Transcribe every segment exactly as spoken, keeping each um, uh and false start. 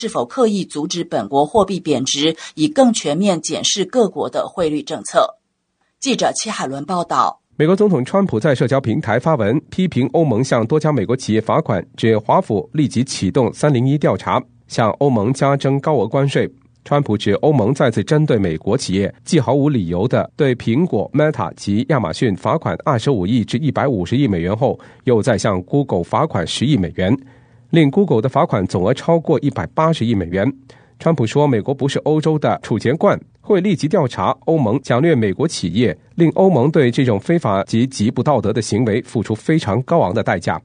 是否刻意阻止本国货币贬值，以更全面检视各国的汇率政策。记者戚海伦报道。 美国总统川普在社交平台发文批评欧盟向多家美国企业罚款，指华府立即启动三零一调查，向欧盟加征高额关税。川普指欧盟再次针对美国企业，既毫无理由地对苹果、Meta 及亚马逊罚款二十五亿至一百五十亿美元后，又再向 Google 罚款十亿美元，令 Google 的罚款总额超过一百八十亿美元。川普说，美国不是欧洲的储钱罐，会立即调查欧盟抢掠美国企业，令欧盟对这种非法及极不道德的行为付出非常高昂的代价。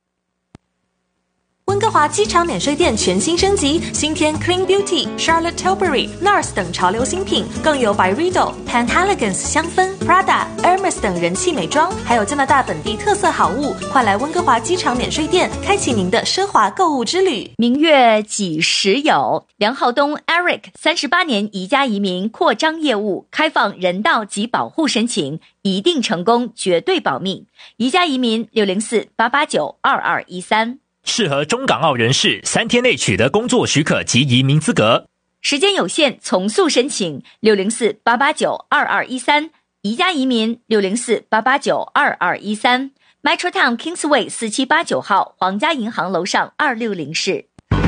温哥华机场免税店全新升级，新添 Clean Beauty、Charlotte Tilbury、Nars 等潮流新品，更有 Byredo、Pantaleons 香氛、Prada、Hermes 等人气美妆，还有加拿大本地特色好物。快来温哥华机场免税店，开启您的奢华购物之旅。 明月几时有？梁浩东 Eric 三十八年宜家移民扩张业务，开放人道及保护申请，一定成功，绝对保密。宜家移民六零四八八九二二一三。 适合中港澳人士，三天内取得工作许可及移民资格。 时间有限，从速申请六零四八八九二二一三，宜家移民六零四八八九二二一三 ，Metrotown Kingsway 四七八九号，皇家银行楼上二六零室。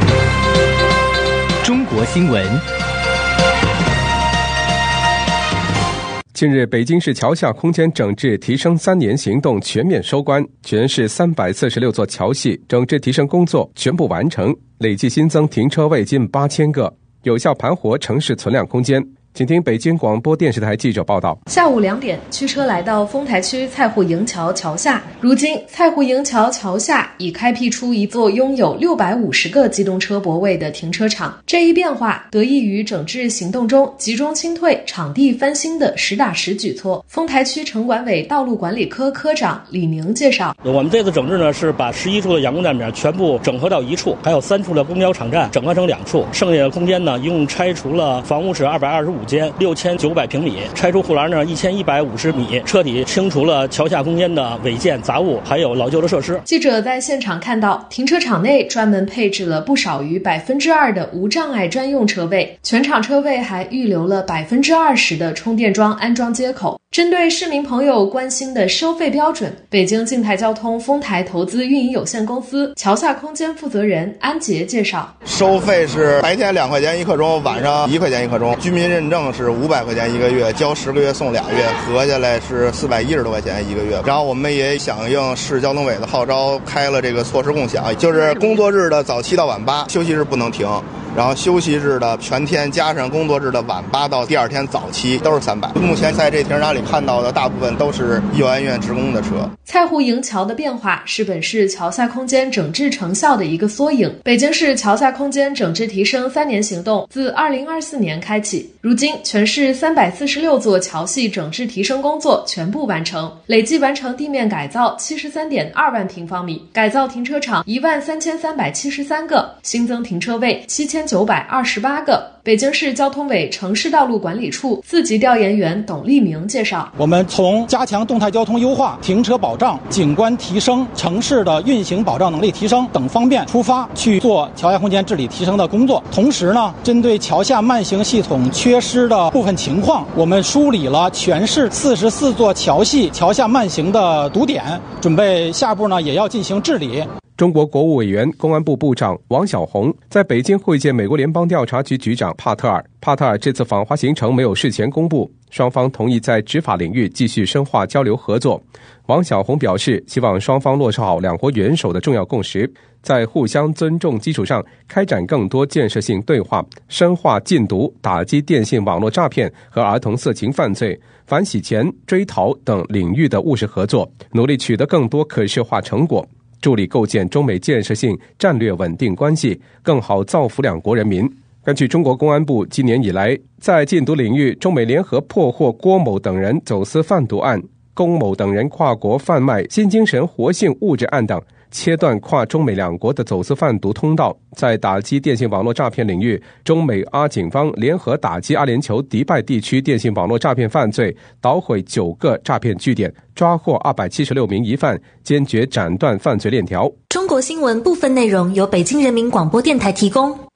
中国新闻。 近日，北京市桥下空间整治提升三年行动全面收官，全市三百四十六座桥系整治提升工作全部完成，累计新增停车位近八千个，有效盘活城市存量空间。请听北京广播电视台记者报道。 下午两点，驱车来到丰台区蔡户营桥桥下。如今，蔡户营桥桥下已开辟出一座拥有六百五十个机动车泊位的停车场。这一变化得益于整治行动中集中清退、场地翻新的实打实举措。丰台区城管委道路管理科科长李宁介绍， 我们这次整治呢，是把十一处的阳光站点全部整合到一处，还有三处的公交场站整合成两处，剩下的空间呢，一共拆除了房屋室二百二十五间，六千九百平米，拆除护栏呢一千一百五十米，彻底清除了桥下空间的违建杂物，还有老旧的设施。 记者在现场看到，停车场内专门配置了不少于百分之二的无障碍专用车位，全场车位还预留了百分之二十的充电桩安装接口。针对市民朋友关心的收费标准，北京静态交通丰台投资运营有限公司桥下空间负责人安杰介绍， 收费是白天两块钱一刻钟，晚上一块钱一刻钟，居民认证是五百块钱一个月，交十个月送俩月，合下来是四百一十多块钱一个月。然后我们也响应市交通委的号召，开了这个措施共享，就是工作日的早七到晚八，休息日不能停。然后休息日的全天加上工作日的晚八到第二天早期都是三百。目前在这停车场里看到的大部分都是幼儿园职工的车。 蔡户营桥的变化是本市桥下空间整治成效的一个缩影。北京市桥下空间整治提升三年行动自二零二四年开启，如今全市三百四十六座桥系整治提升工作全部完成，累计完成地面改造七十三点二万平方米，改造停车场一万三千三百七十三个，新增停车位七千九百二十八个。北京市交通委城市道路管理处四级调研员董立明介绍， 我们从加强动态交通优化、停车保障、景观提升、城市的运行保障能力提升等方面出发，去做桥下空间治理提升的工作。同时呢，针对桥下慢行系统缺失的部分情况，我们梳理了全市四十四座桥系桥下慢行的堵点，准备下步呢也要进行治理。 中国国务委员、公安部部长王小洪在北京会见美国联邦调查局局长帕特尔。帕特尔这次访华行程没有事前公布，双方同意在执法领域继续深化交流合作。王小洪表示，希望双方落实好两国元首的重要共识，在互相尊重基础上开展更多建设性对话，深化禁毒、打击电信网络诈骗和儿童色情犯罪、反洗钱、追逃等领域的务实合作，努力取得更多可视化成果，助力构建中美建设性战略稳定关系，更好造福两国人民。根据中国公安部今年以来在禁毒领域，中美联合破获郭某等人走私贩毒案、龚某等人跨国贩卖新精神活性物质案等，切断跨中美两国的走私贩毒通道。在打击电信网络诈骗领域，中美阿警方联合打击阿联酋迪拜地区电信网络诈骗犯罪，捣毁九个诈骗据点，抓获二百七十六名疑犯，坚决斩断犯罪链条。 中国新闻部分内容由北京人民广播电台提供。